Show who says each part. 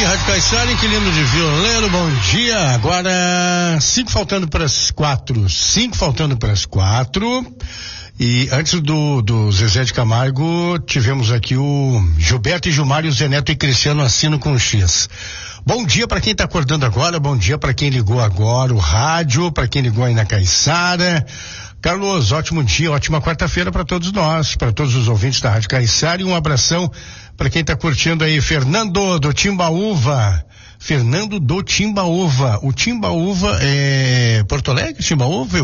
Speaker 1: aqui, Rádio Caiçara, inquilino de violeiro, bom dia. Agora, 5 faltando para as 4. E antes do Zezé de Camargo, tivemos aqui o Gilberto e Gilmário, Zé Neto e Cristiano Assino com X. Bom dia para quem está acordando agora, bom dia para quem ligou agora o rádio, para quem ligou aí na Caiçara. Carlos, ótimo dia, ótima quarta-feira para todos nós, para todos os ouvintes da Rádio Caiçara, e um abração para quem está curtindo aí, Fernando do Timbaúva. O Timbaúva é Porto Alegre, Timbaúva?